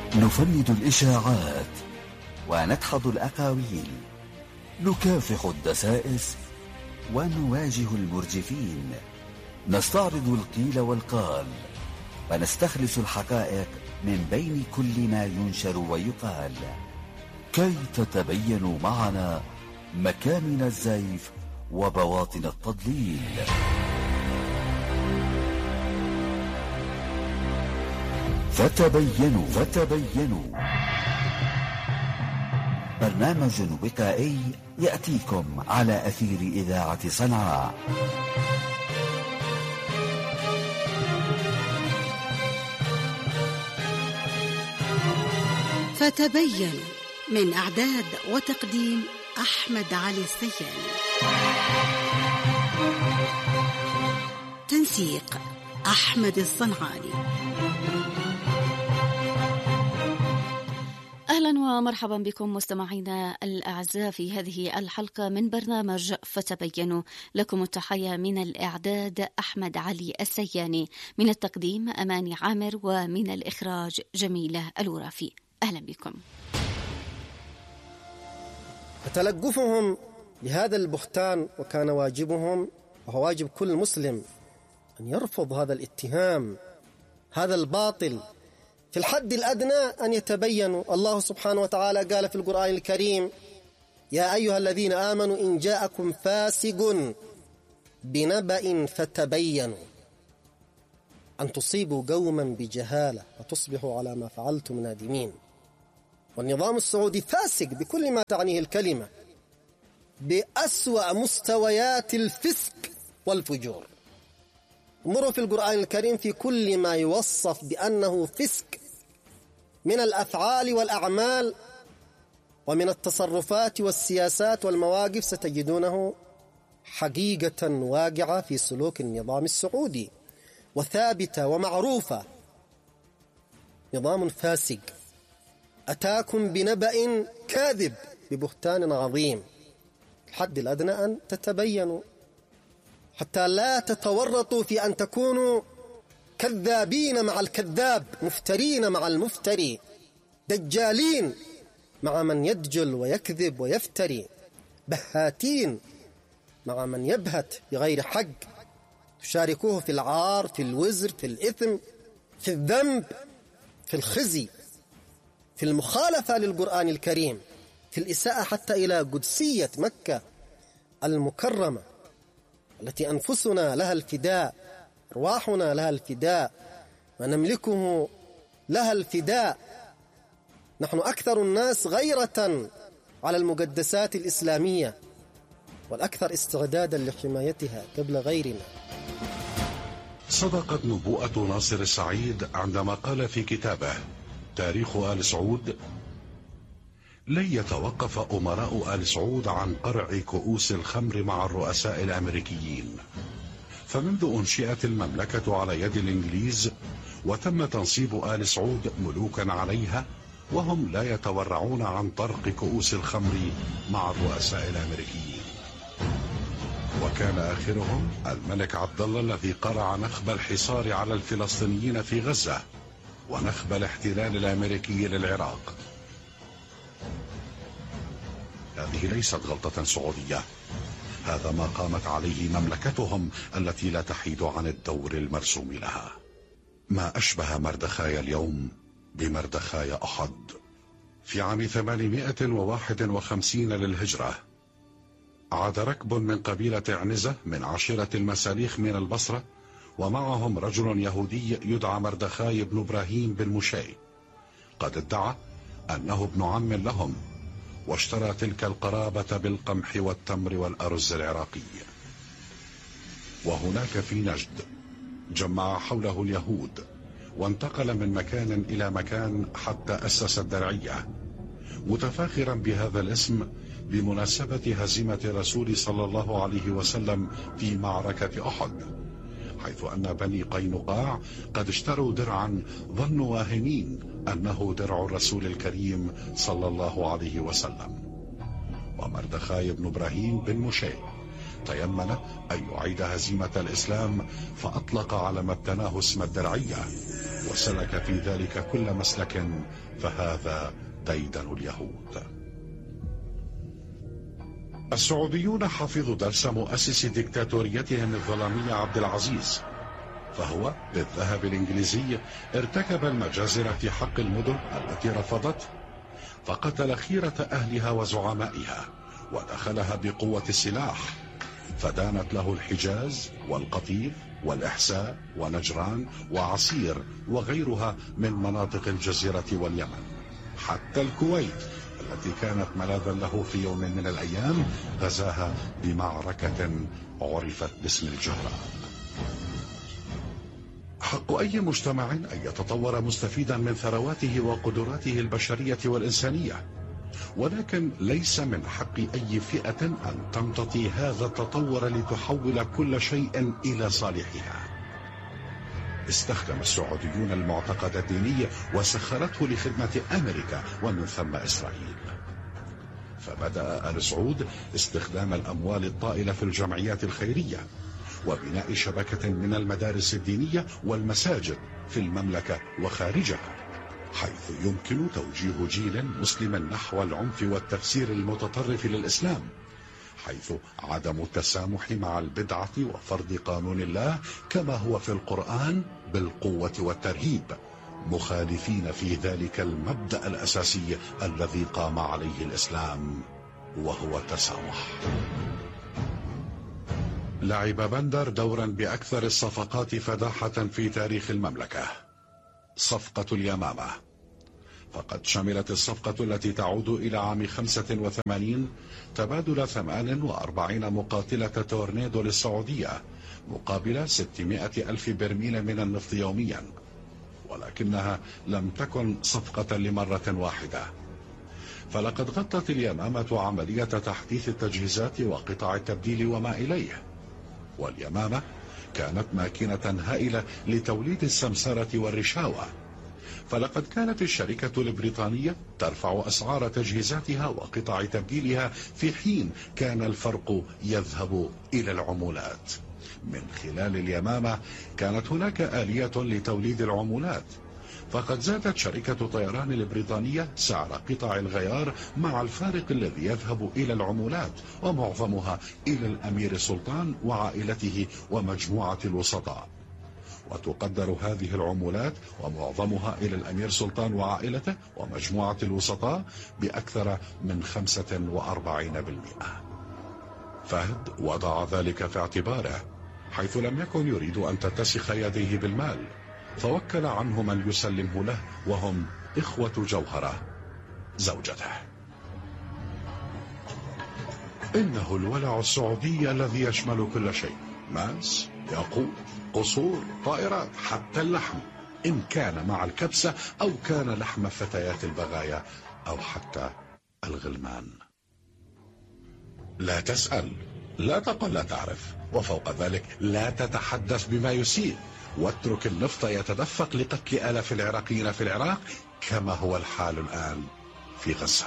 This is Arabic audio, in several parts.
نفند الإشاعات وندحض الأقاويل، نكافح الدسائس ونواجه المرجفين، نستعرض القيل والقال ونستخلص الحقائق من بين كل ما ينشر ويقال، كي تتبينوا معنا مكامن الزيف وبواطن التضليل. فتبينوا برنامج وقائي يأتيكم على أثير إذاعة صنعاء. فتبين، من إعداد وتقديم أحمد علي السياني، تنسيق أحمد الصنعاني. أهلا ومرحبا بكم مستمعينا الأعزاء في هذه الحلقة من برنامج فتبينوا. لكم التحية من الإعداد أحمد علي السياني، من التقديم أماني عامر، ومن الإخراج جميلة الورافي. أهلا بكم. تلقفهم لهذا البهتان وكان واجبهم، وهو واجب كل مسلم، أن يرفض هذا الاتهام، هذا الباطل. في الحد الأدنى أن يتبينوا. الله سبحانه وتعالى قال في القرآن الكريم: يا أيها الذين آمنوا إن جاءكم فاسق بنبأ فتبينوا أن تصيبوا قوما بجهالة وتصبحوا على ما فعلتم نادمين. والنظام السعودي فاسق بكل ما تعنيه الكلمة، بأسوأ مستويات الفسق والفجور. انظروا في القرآن الكريم في كل ما يوصف بأنه فسق من الأفعال والأعمال ومن التصرفات والسياسات والمواقف، ستجدونه حقيقة واقعة في سلوك النظام السعودي وثابتة ومعروفة. نظام فاسق أتاكم بنبأ كاذب ببهتان عظيم. الحد الأدنى أن تتبينوا، حتى لا تتورطوا في أن تكونوا كذابين مع الكذاب، مفترين مع المفتري، دجالين مع من يدجل ويكذب ويفتري، بهاتين مع من يبهت بغير حق، تشاركوه في العار، في الوزر، في الإثم، في الذنب، في الخزي، في المخالفة للقرآن الكريم، في الإساءة حتى إلى قدسية مكة المكرمة التي أنفسنا لها الفداء، أرواحنا لها الفداء، ونملكه لها الفداء. نحن أكثر الناس غيرة على المقدسات الإسلامية والأكثر استعدادا لحمايتها قبل غيرنا. صدقت نبوءة ناصر السعيد عندما قال في كتابه تاريخ آل سعود: لن يتوقف أمراء آل سعود عن قرع كؤوس الخمر مع الرؤساء الأمريكيين، فمنذ أنشئت المملكة على يد الإنجليز وتم تنصيب آل سعود ملوكا عليها، وهم لا يتورعون عن طرق كؤوس الخمر مع الرؤساء الأمريكيين. وكان آخرهم الملك عبد الله الذي قرع نخب الحصار على الفلسطينيين في غزة ونخب الاحتلال الأمريكي للعراق. هذه ليست غلطة سعودية، هذا ما قامت عليه مملكتهم التي لا تحيد عن الدور المرسوم لها. ما أشبه مردخاي اليوم بمردخاي أحد. في عام 851 للهجرة عاد ركب من قبيلة عنزة من عشيرة المساليخ من البصرة، ومعهم رجل يهودي يدعى مردخاي بن إبراهيم بن مشي، قد ادعى أنه ابن عم لهم، واشترى تلك القرابة بالقمح والتمر والأرز العراقي. وهناك في نجد جمع حوله اليهود، وانتقل من مكان إلى مكان حتى أسس الدرعية، متفاخرا بهذا الاسم بمناسبة هزيمة الرسول صلى الله عليه وسلم في معركة أحد، حيث أن بني قينقاع قد اشتروا درعا ظنوا واهمين أنه درع الرسول الكريم صلى الله عليه وسلم. ومردخاي بن إبراهيم بن مشي تيمن أن يعيد هزيمة الإسلام، فأطلق على ما ابتناه اسم الدرعية، وسلك في ذلك كل مسلك، فهذا ديدن اليهود. السعوديون حفظوا درس مؤسس ديكتاتوريتهم الظلامية عبد العزيز، فهو بالذهب الإنجليزي ارتكب المجازر في حق المدن التي رفضته، فقتل خيرة أهلها وزعمائها ودخلها بقوة السلاح، فدانت له الحجاز والقطيف والإحساء ونجران وعسير وغيرها من مناطق الجزيرة واليمن، حتى الكويت التي كانت ملاذا له في يوم من الأيام غزاها بمعركة عرفت باسم الجهران. حق أي مجتمع أن يتطور مستفيدا من ثرواته وقدراته البشرية والإنسانية، ولكن ليس من حق أي فئة أن تمتطي هذا التطور لتحول كل شيء إلى صالحها. استخدم السعوديون المعتقد الديني وسخرته لخدمة أمريكا ومن ثم إسرائيل، فبدأ آل سعود استخدام الأموال الطائلة في الجمعيات الخيرية وبناء شبكة من المدارس الدينية والمساجد في المملكة وخارجها، حيث يمكن توجيه جيل مسلما نحو العنف والتفسير المتطرف للإسلام، حيث عدم التسامح مع البدعة وفرض قانون الله كما هو في القرآن بالقوة والترهيب، مخالفين في ذلك المبدأ الأساسي الذي قام عليه الإسلام وهو التسامح. لعب بندر دورا بأكثر الصفقات فداحة في تاريخ المملكة، صفقة اليمامة، فقد شملت الصفقة التي تعود إلى عام 85 تبادل 48 مقاتلة تورنيدو للسعودية مقابل 600 ألف برميل من النفط يوميا، ولكنها لم تكن صفقة لمرة واحدة، فلقد غطت اليمامة عملية تحديث التجهيزات وقطع التبديل وما إليه، واليمامة كانت ماكينة هائلة لتوليد السمسرة والرشاوة، فلقد كانت الشركة البريطانية ترفع أسعار تجهيزاتها وقطع تبديلها في حين كان الفرق يذهب إلى العمولات. من خلال اليمامة كانت هناك آلية لتوليد العمولات، فقد زادت شركة طيران البريطانية سعر قطع الغيار مع الفارق الذي يذهب إلى العمولات، ومعظمها إلى الأمير سلطان وعائلته ومجموعة الوسطاء، وتقدر هذه العمولات ومعظمها إلى الأمير سلطان وعائلته ومجموعة الوسطاء بأكثر من 45%. فهد وضع ذلك في اعتباره، حيث لم يكن يريد أن تتسخ يديه بالمال، فوكل عنه من يسلمه له، وهم إخوة جوهرة زوجته. إنه الولع السعودي الذي يشمل كل شيء، ماس، ياقوت، قصور، طائرات، حتى اللحم، إن كان مع الكبسة أو كان لحم فتيات البغايا أو حتى الغلمان. لا تسأل، لا تقل لا تعرف، وفوق ذلك لا تتحدث بما يسيء، واترك النفط يتدفق لقتل آلاف العراقيين في العراق كما هو الحال الآن في غزة.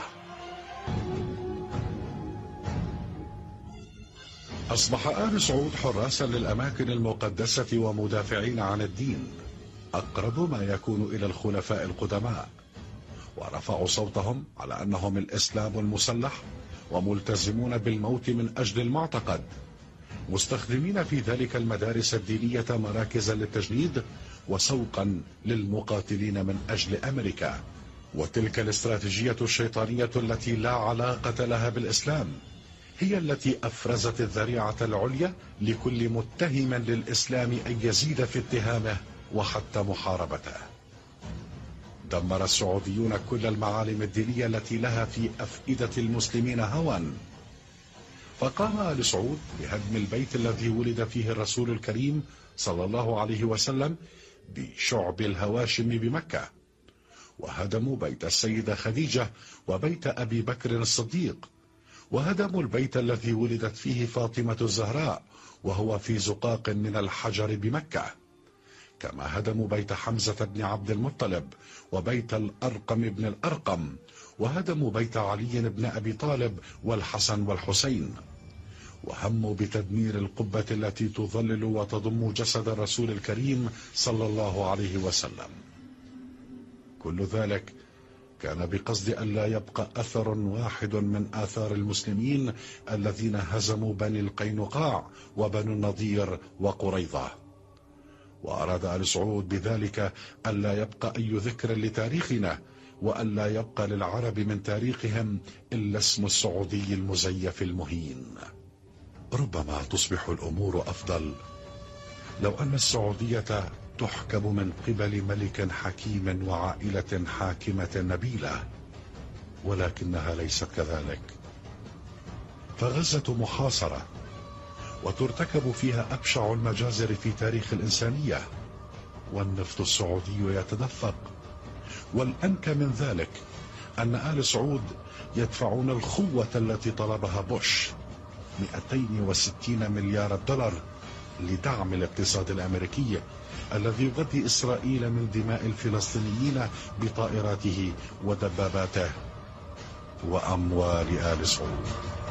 أصبح آل سعود حراسا للأماكن المقدسة ومدافعين عن الدين، أقرب ما يكون إلى الخلفاء القدماء، ورفعوا صوتهم على أنهم الإسلام المسلح وملتزمون بالموت من أجل المعتقد، مستخدمين في ذلك المدارس الدينية مراكزا للتجنيد وسوقا للمقاتلين من أجل أمريكا، وتلك الاستراتيجية الشيطانية التي لا علاقة لها بالإسلام هي التي أفرزت الذريعة العليا لكل متهم للإسلام أن يزيد في اتهامه وحتى محاربته. دمر السعوديون كل المعالم الدينية التي لها في أفئدة المسلمين هوى، فقام آل سعود بهدم البيت الذي ولد فيه الرسول الكريم صلى الله عليه وسلم بشعب الهواشم بمكة، وهدموا بيت السيدة خديجة وبيت أبي بكر الصديق، وهدموا البيت الذي ولدت فيه فاطمة الزهراء وهو في زقاق من الحجر بمكة، كما هدموا بيت حمزة بن عبد المطلب وبيت الأرقم بن الأرقم، وهدموا بيت علي بن أبي طالب والحسن والحسين، وهموا بتدمير القبة التي تظلل وتضم جسد الرسول الكريم صلى الله عليه وسلم. كل ذلك كان بقصد أن لا يبقى أثر واحد من آثار المسلمين الذين هزموا بني القينقاع وبنو النضير وقريظة. وأراد آل سعود بذلك أن لا يبقى أي ذكر لتاريخنا، وأن لا يبقى للعرب من تاريخهم إلا اسم السعودي المزيف المهين. ربما تصبح الأمور أفضل لو أن السعودية تحكم من قبل ملك حكيم وعائلة حاكمة نبيلة، ولكنها ليست كذلك. فغزة محاصرة وترتكب فيها أبشع المجازر في تاريخ الإنسانية، والنفط السعودي يتدفق. والأنكى من ذلك أن آل سعود يدفعون الخوة التي طلبها بوش 260 مليار دولار لدعم الاقتصاد الأمريكي الذي يغذي إسرائيل من دماء الفلسطينيين بطائراته ودباباته وأموال آل سعود.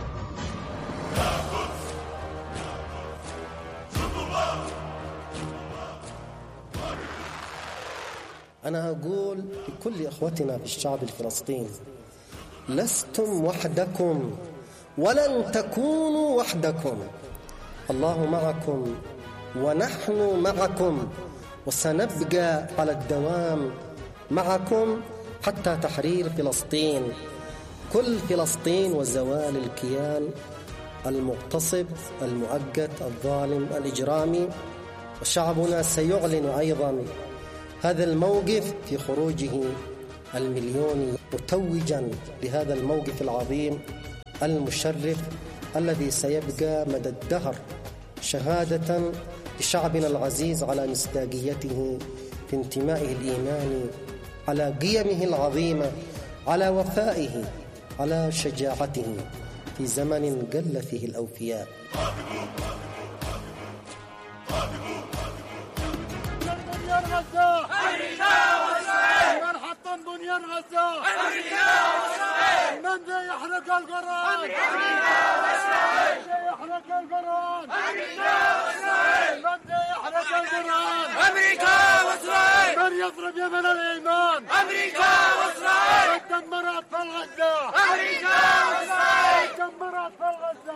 أنا أقول لكل إخوتنا في الشعب الفلسطيني: لستم وحدكم ولن تكونوا وحدكم، الله معكم ونحن معكم، وسنبقى على الدوام معكم حتى تحرير فلسطين، كل فلسطين وزوال الكيان المغتصب المؤقت الظالم الإجرامي. وشعبنا سيعلن أيضا هذا الموقف في خروجه المليوني، متوجا بهذا الموقف العظيم المشرف الذي سيبقى مدى الدهر شهادة لشعبنا العزيز على مصداقيته في انتمائه الإيماني، على قيمه العظيمة، على وفائه، على شجاعته في زمن قل فيه الأوفياء. بنيان غزة أمريكا وإسرائيل، من ذا يحرق القرآن أمريكا وإسرائيل، من ذا يحرق القرآن أمريكا وإسرائيل، من ذا يحرق القرآن أمريكا وإسرائيل، من يضرب يمن الإيمان أمريكا وإسرائيل، من دمر أطفال غزة أمريكا وإسرائيل، من دمر أطفال غزة.